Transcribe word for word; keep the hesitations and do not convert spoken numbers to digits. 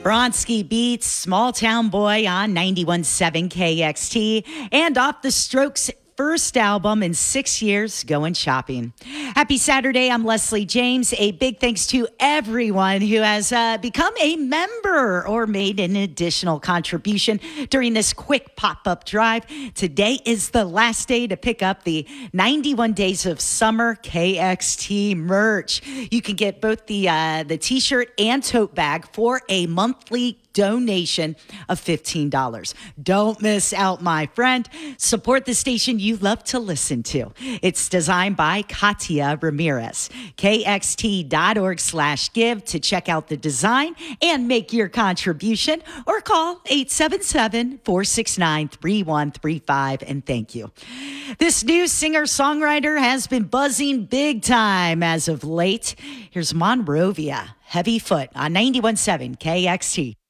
Bronski beats Small Town Boy on ninety-one point seven K X T and off the Strokes' first album in six years, Going Shopping. Happy Saturday. I'm Leslie James. A big thanks to everyone who has uh, become a member or made an additional contribution during this quick pop-up drive. Today is the last day to pick up the ninety-one Days of Summer K X T merch. You can get both the uh, the t-shirt and tote bag for a monthly donation of fifteen dollars. Don't miss out, my friend. Support the station you love to listen to. It's designed by Katia Ramirez. K X T dot org slash give to check out the design and make your contribution, or call eight seven seven, four six nine, three one three five, and thank you. This new singer-songwriter has been buzzing big time as of late. Here's Monrovia, Heavy Foot on ninety-one point seven K X T.